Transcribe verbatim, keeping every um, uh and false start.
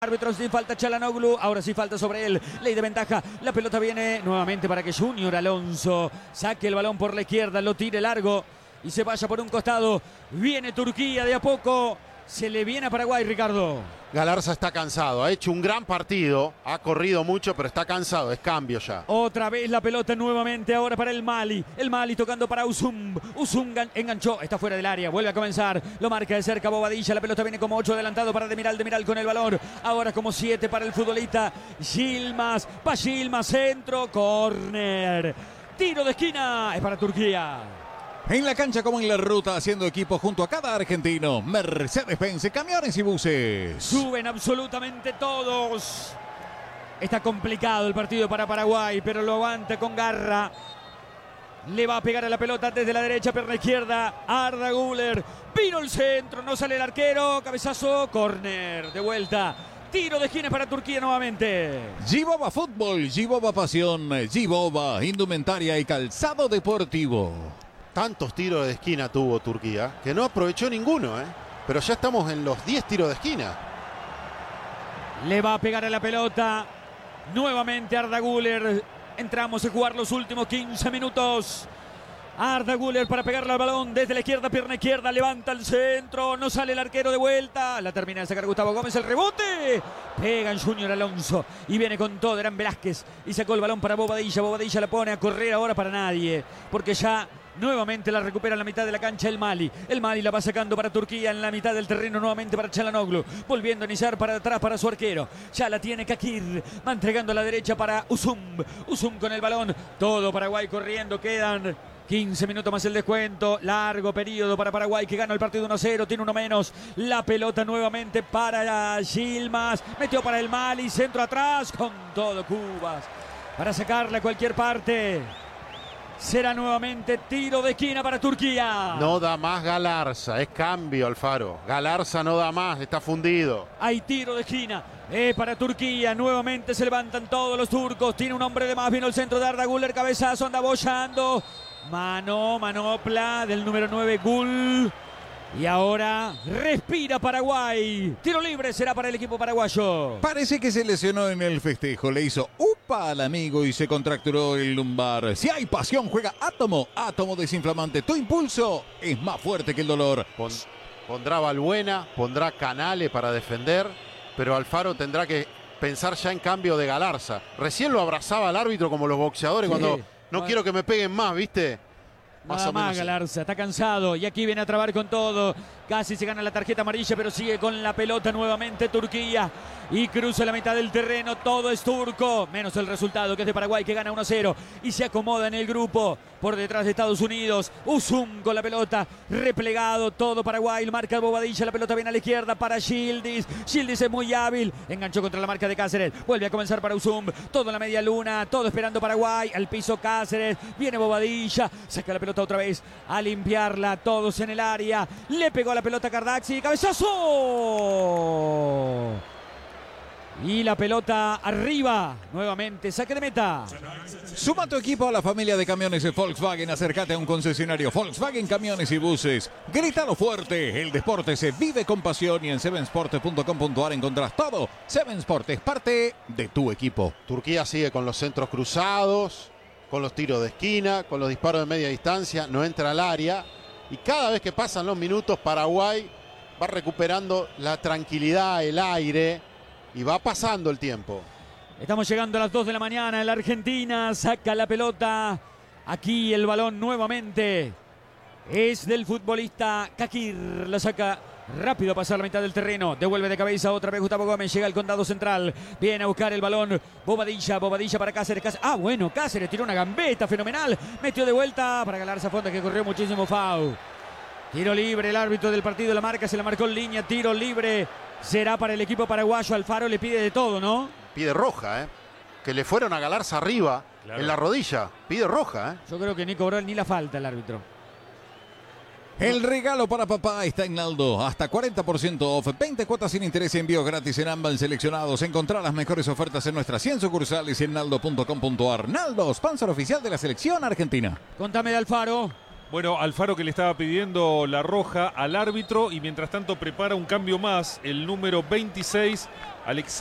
Árbitro, sí falta Çalhanoğlu, ahora sí falta sobre él, ley de ventaja, la pelota viene nuevamente para que Junior Alonso saque el balón por la izquierda, lo tire largo y se vaya por un costado. Viene Turquía de a poco, se le viene a Paraguay, Ricardo. Galarza está cansado, ha hecho un gran partido, ha corrido mucho, pero está cansado, es cambio ya. Otra vez la pelota nuevamente ahora para el Mali. El Mali tocando para Usum. Usum enganchó, está fuera del área, vuelve a comenzar. Lo marca de cerca Bobadilla, la pelota viene como ocho adelantado para Demiral. Demiral con el balón, ahora como siete para el futbolista Yilmaz. Va Yilmaz, centro, córner. Tiro de esquina, es para Turquía. En la cancha como en la ruta, haciendo equipo junto a cada argentino. Mercedes-Benz, camiones y buses. Suben absolutamente todos. Está complicado el partido para Paraguay, pero lo aguanta con garra. Le va a pegar a la pelota desde la derecha, pierna izquierda. Arda Güler. Vino el centro, no sale el arquero. Cabezazo, córner. De vuelta. Tiro de esquina para Turquía nuevamente. Giboba Fútbol, Giboba Pasión, Giboba Indumentaria y Calzado Deportivo. Tantos tiros de esquina tuvo Turquía que no aprovechó ninguno, ¿eh? Pero ya estamos en los diez tiros de esquina. Le va a pegar a la pelota nuevamente Arda Güler. Entramos a jugar los últimos quince minutos. Arda Güler para pegarle al balón desde la izquierda, pierna izquierda, levanta el centro, no sale el arquero de vuelta, la termina de sacar Gustavo Gómez, el rebote, pega en Junior Alonso y viene con todo, Eran Velázquez y sacó el balón para Bobadilla. Bobadilla la pone a correr ahora para nadie, porque ya nuevamente la recupera en la mitad de la cancha el Mali. El Mali la va sacando para Turquía en la mitad del terreno nuevamente para Çalhanoğlu. Volviendo a iniciar para atrás para su arquero. Ya la tiene Kakir. Va entregando a la derecha para Usum. Usum con el balón. Todo Paraguay corriendo. Quedan quince minutos más el descuento. Largo periodo para Paraguay que gana el partido uno a cero. Tiene uno menos. La pelota nuevamente para Yilmaz. Metió para el Mali. Centro atrás. Con todo Cubas. Para sacarla a cualquier parte. Será nuevamente tiro de esquina para Turquía. No da más Galarza, es cambio, Alfaro. Galarza no da más, está fundido. Hay tiro de esquina eh, para Turquía. Nuevamente se levantan todos los turcos. Tiene un hombre de más. Vino el centro de Arda Güler. Cabezazo, anda bollando. Mano, manopla del número nueve, Gul. Y ahora respira Paraguay. Tiro libre será para el equipo paraguayo. Parece que se lesionó en el festejo. Le hizo upa al amigo y se contracturó el lumbar. Si hay pasión, juega Átomo. Átomo desinflamante. Tu impulso es más fuerte que el dolor. Pon, pondrá Balbuena, pondrá Canale para defender, pero Alfaro tendrá que pensar ya en cambio de Galarza. Recién lo abrazaba al árbitro como los boxeadores sí, cuando no bueno. quiero que me peguen más, ¿viste? Más Nada o menos más Galarza, está cansado y aquí viene a trabar con todo. Casi se gana la tarjeta amarilla, pero sigue con la pelota nuevamente Turquía. Y cruza la mitad del terreno, todo es turco, menos el resultado que es de Paraguay que gana uno a cero. Y se acomoda en el grupo, por detrás de Estados Unidos. Usum con la pelota, replegado todo Paraguay. Marca Bobadilla, la pelota viene a la izquierda para Yildiz. Yildiz es muy hábil, enganchó contra la marca de Cáceres. Vuelve a comenzar para Usum, todo en la media luna, todo esperando Paraguay. Al piso Cáceres, viene Bobadilla, saca la pelota otra vez a limpiarla, todos en el área. Le pegó la pelota a Cardaxi, cabezazo. Y la pelota arriba, nuevamente, saque de meta. Suma tu equipo a la familia de camiones de Volkswagen. Acércate a un concesionario Volkswagen Camiones y Buses. Grítalo fuerte, el deporte se vive con pasión y en seven sport punto com punto a r encontrás todo. Seven Sport es parte de tu equipo. Turquía sigue con los centros cruzados, con los tiros de esquina, con los disparos de media distancia, no entra al área. Y cada vez que pasan los minutos, Paraguay va recuperando la tranquilidad, el aire. Y va pasando el tiempo. Estamos llegando a las dos de la mañana. La Argentina saca la pelota. Aquí el balón nuevamente es del futbolista Kakir. La saca rápido a pasar la mitad del terreno. Devuelve de cabeza otra vez Gustavo Gómez. Llega al condado central. Viene a buscar el balón. Bobadilla. Bobadilla para Cáceres. Cáceres. Ah, bueno, Cáceres tiró una gambeta fenomenal. Metió de vuelta para Galarza Fonda que corrió muchísimo foul. Tiro libre. El árbitro del partido la marca. Se la marcó en línea. Tiro libre. Será para el equipo paraguayo. Alfaro le pide de todo, ¿no? Pide roja, ¿eh? Que le fueron a Galarza arriba, claro, en la rodilla. Pide roja, ¿eh? Yo creo que ni cobró ni la falta el árbitro. El regalo para papá está en Naldo. Hasta cuarenta por ciento off. veinte cuotas sin interés y envíos gratis en ambas seleccionados. Encontrá las mejores ofertas en nuestras cien sucursales y en naldo punto com punto a r. Naldo, sponsor oficial de la selección argentina. Contame de Alfaro. Bueno, Alfaro que le estaba pidiendo la roja al árbitro y mientras tanto prepara un cambio más, el número veintiséis Alex